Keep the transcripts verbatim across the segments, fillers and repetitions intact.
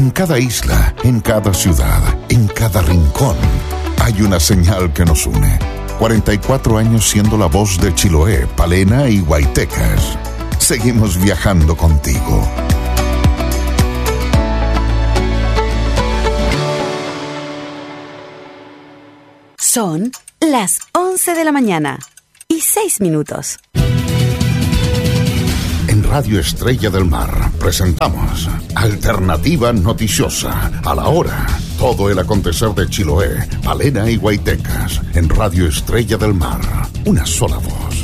En cada isla, en cada ciudad, en cada rincón, hay una señal que nos une. cuarenta y cuatro años siendo la voz de Chiloé, Palena y Guaytecas. Seguimos viajando contigo. Son las once de la mañana y seis minutos. En Radio Estrella del Mar presentamos Alternativa Noticiosa. A la hora, todo el acontecer de Chiloé, Palena y Guaytecas. En Radio Estrella del Mar, una sola voz.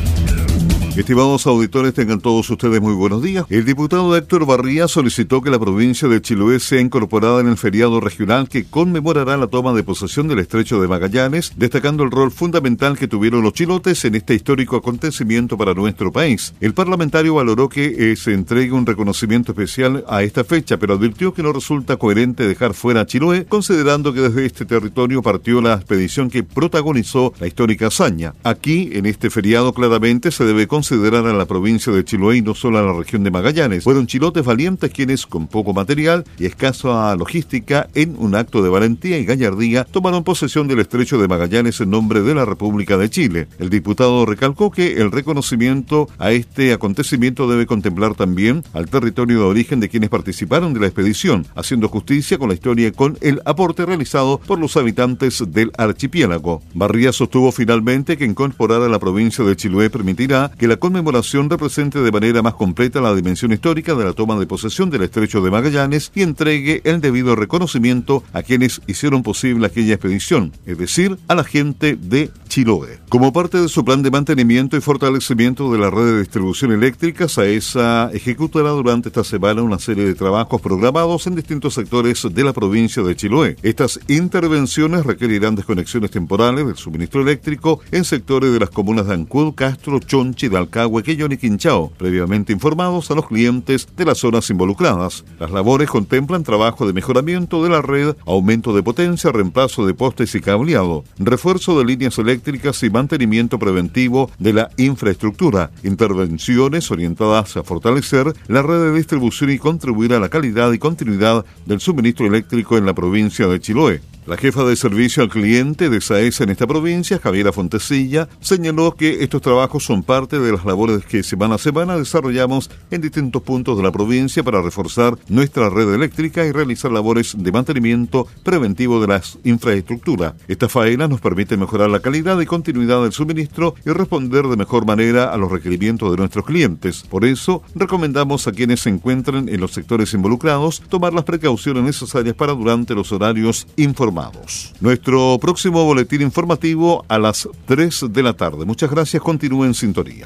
Estimados auditores, tengan todos ustedes muy buenos días. El diputado Héctor Barría solicitó que la provincia de Chiloé sea incorporada en el feriado regional que conmemorará la toma de posesión del Estrecho de Magallanes, destacando el rol fundamental que tuvieron los chilotes en este histórico acontecimiento para nuestro país. El parlamentario valoró que eh, se entregue un reconocimiento especial a esta fecha, pero advirtió que no resulta coherente dejar fuera a Chiloé, considerando que desde este territorio partió la expedición que protagonizó la histórica hazaña. Aquí, en este feriado, claramente se debe considerar considerar a la provincia de Chiloé y no solo a la región de Magallanes. Fueron chilotes valientes quienes, con poco material y escasa logística, en un acto de valentía y gallardía, tomaron posesión del Estrecho de Magallanes en nombre de la República de Chile. El diputado recalcó que el reconocimiento a este acontecimiento debe contemplar también al territorio de origen de quienes participaron de la expedición, haciendo justicia con la historia y con el aporte realizado por los habitantes del archipiélago. Barría sostuvo finalmente que incorporar a la provincia de Chiloé permitirá que la conmemoración represente de manera más completa la dimensión histórica de la toma de posesión del Estrecho de Magallanes y entregue el debido reconocimiento a quienes hicieron posible aquella expedición, es decir, a la gente de Chiloé. Como parte de su plan de mantenimiento y fortalecimiento de la red de distribución eléctrica, SAESA ejecutará durante esta semana una serie de trabajos programados en distintos sectores de la provincia de Chiloé. Estas intervenciones requerirán desconexiones temporales del suministro eléctrico en sectores de las comunas de Ancud, Castro, Chonchi, Dalcahue, Quellón y Quinchao, previamente informados a los clientes de las zonas involucradas. Las labores contemplan trabajo de mejoramiento de la red, aumento de potencia, reemplazo de postes y cableado, refuerzo de líneas eléctricas y mantenimiento preventivo de la infraestructura, intervenciones orientadas a fortalecer la red de distribución y contribuir a la calidad y continuidad del suministro eléctrico en la provincia de Chiloé. La jefa de servicio al cliente de SAESA en esta provincia, Javiera Fontecilla, señaló que estos trabajos son parte de las labores que semana a semana desarrollamos en distintos puntos de la provincia para reforzar nuestra red eléctrica y realizar labores de mantenimiento preventivo de las infraestructuras. Estas faenas nos permiten mejorar la calidad y continuidad del suministro y responder de mejor manera a los requerimientos de nuestros clientes. Por eso, recomendamos a quienes se encuentren en los sectores involucrados tomar las precauciones necesarias para durante los horarios informados. Nuestro próximo boletín informativo a las tres de la tarde. Muchas gracias, continúen en sintonía.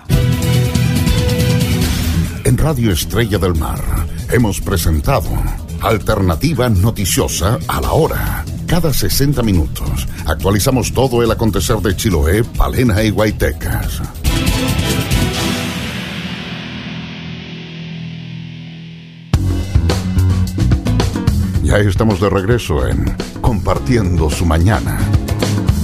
En Radio Estrella del Mar hemos presentado Alternativa Noticiosa a la hora. Cada sesenta minutos actualizamos todo el acontecer de Chiloé, Palena y Guaytecas. Ya estamos de regreso en Compartiendo su Mañana.